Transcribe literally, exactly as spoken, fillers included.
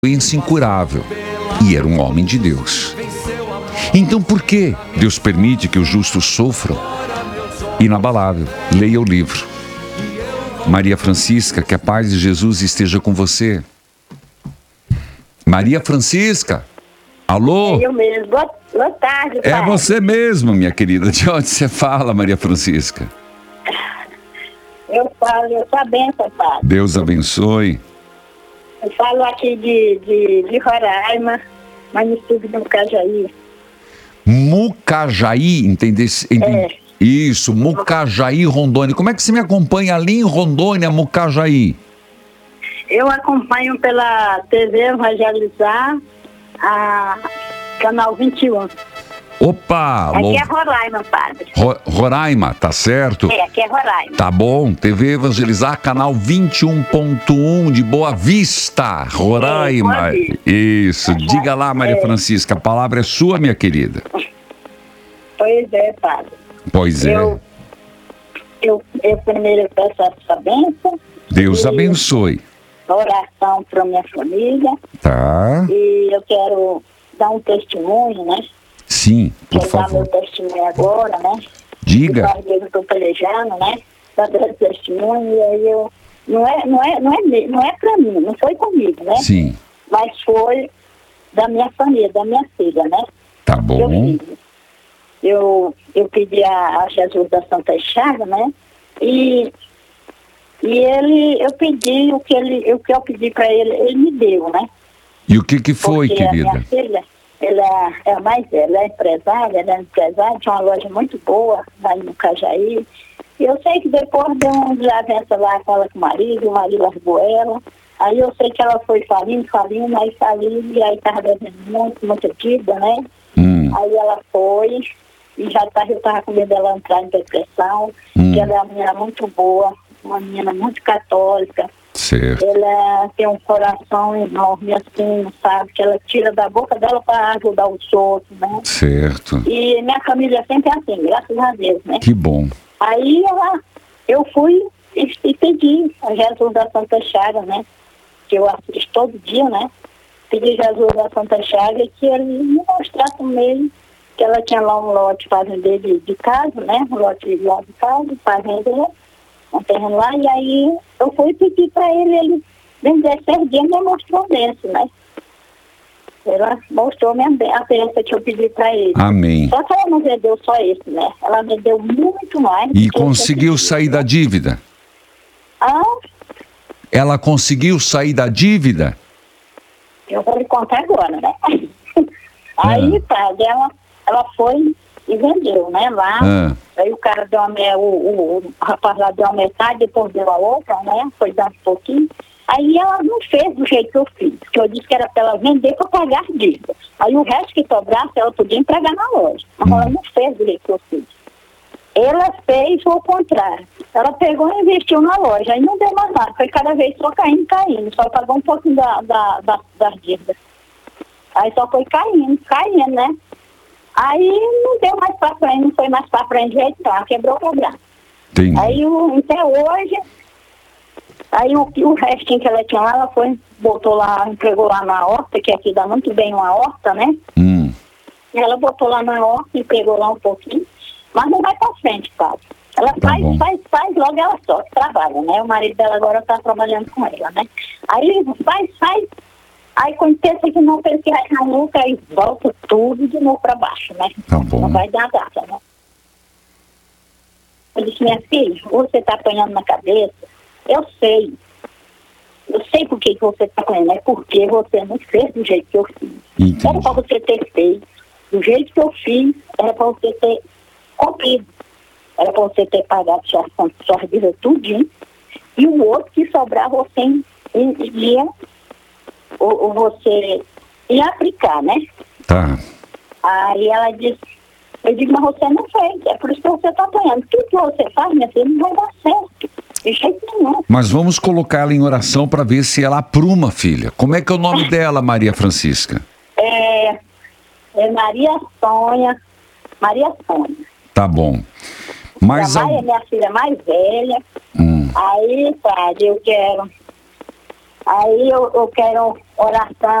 doença incurável e era um homem de Deus. Então por que Deus permite que os justos sofram? Inabalável, leia o livro. Maria Francisca, que a paz de Jesus esteja com você. Maria Francisca, alô? É eu mesmo. Boa, boa tarde, pai. É você mesmo, minha querida. De onde você fala, Maria Francisca? Eu falo, eu sou a benção, pai. Deus abençoe. Eu falo aqui de, de, de Roraima, município de Mucajaí. Mucajaí, entende? É. Isso, Mucajaí, Rondônia. Como é que você me acompanha ali em Rondônia, Mucajaí? Eu acompanho pela T V Evangelizar, a canal vinte e um. Opa! Aqui lou... é Roraima, padre. Ro... Roraima, tá certo? É, aqui é Roraima. Tá bom, T V Evangelizar, canal vinte e um ponto um de Boa Vista, Roraima. É, Isso, diga lá, Maria é. Francisca, a palavra é sua, minha querida. Pois é, padre. Pois é. Eu, eu, eu primeiro peço essa bênção. Deus e abençoe. Oração para minha família. Tá. E eu quero dar um testemunho, né? Sim, por Quero dar favor. meu testemunho agora, né? Diga. Faz dias eu estou pelejando, né? Para dar testemunho, e aí eu... Não é, não é, não é, não é para mim, não foi comigo, né? Sim, Mas foi da minha família, da minha filha, né? tá Meu bom. filho. Eu, eu pedi a, a Jesus da Santa Chaga, né? E, e ele, eu pedi o que, ele, o que eu pedi para ele, ele me deu, né? E o que que foi, Porque querida? a minha filha, ela é a mais velha, ela é empresária, ela é empresária, tinha uma loja muito boa lá em Mucajaí. E eu sei que depois deu um desavença lá com ela com o marido, o marido largou ela. Aí eu sei que ela foi falindo, falindo, aí falindo, e aí estava devendo muito, muita dívida, né? Hum, Aí ela foi, e já tá, eu estava com medo dela entrar em depressão, Hum. que ela é uma menina muito boa, uma menina muito católica. certo. Ela tem um coração enorme, assim, sabe? Que ela tira da boca dela para ajudar os outros, né? Certo. E minha família sempre é assim, graças a Deus, né? Que bom. Aí ela, eu fui e, e pedi a Jesus da Santa Chaga, né? Que eu assisto todo dia, né? Pedi a Jesus da Santa Chaga que ele me mostrasse o meio, que ela tinha lá um lote fazendeiro de, de casa, né? Um lote lá de casa, fazendeiro, um terreno lá, e aí eu fui pedir para ele, ele, dentro de dezessete dias, me mostrou dentro, né? Ela mostrou minha, a bênção que eu pedi para ele. Amém. Só que ela não vendeu só esse, né? Ela vendeu muito mais. do E que eu conseguiu pedi, sair né? da dívida? Ah, Ela conseguiu sair da dívida? eu vou lhe contar agora, né? Aí, Ah. tá, ela, ela foi e vendeu, né? Lá. Ah, Aí o cara deu uma, me- o, o, o rapaz lá deu a metade, depois deu a outra, né? Foi dando um pouquinho. Aí ela não fez do jeito que eu fiz, que eu disse que era para ela vender para pagar as dívidas. Aí o resto que sobrasse, ela podia entregar na loja. Mas ela não fez do jeito que eu fiz. Ela fez o contrário. Ela pegou e investiu na loja. Aí não deu mais nada. Foi cada vez só caindo, caindo. Só pagou um pouquinho da, da, da, das dívidas. Aí só foi caindo, caindo, né? Aí não deu mais pra frente, não foi mais pra frente, jeito não. Quebrou, quebrou. entendi. Aí o, até hoje, aí o, o restinho que ela tinha lá, ela foi, botou lá, entregou lá na horta, que aqui dá muito bem uma horta, né? Hum, E ela botou lá na horta e pegou lá um pouquinho, mas não vai pra frente, sabe? Ela Tá faz, bom. faz, faz, logo ela só, trabalha, né? O marido dela agora tá trabalhando com ela, né? Aí faz, faz, aí quando pensa que não pensa que vai na lucro, aí volta tudo de novo pra baixo, né? Tá bom. Não vai dar data, né? Eu disse, minha filha, você tá apanhando na cabeça? Eu sei. Eu sei por que, que você tá apanhando, é porque você não fez do jeito que eu fiz. entendi. Era para você ter feito do jeito que eu fiz, era para você ter cumprido. Era para você ter pagado sua, sua dívida tudinho. E o outro que sobrar, você ia, ou, ou você ia aplicar, né? Tá. Aí ela disse, eu digo, mas você não fez, é por isso que você está apanhando. Tudo que você faz, minha filha, não vai dar certo. De jeito nenhum. Mas vamos colocá-la em oração para ver se ela apruma, filha. Como é que é o nome dela, Maria Francisca? É, é Maria Sônia. Maria Sônia. Tá bom. Mas a Maia a... é minha filha mais velha. Hum, Aí, padre, eu quero Aí eu, eu quero oração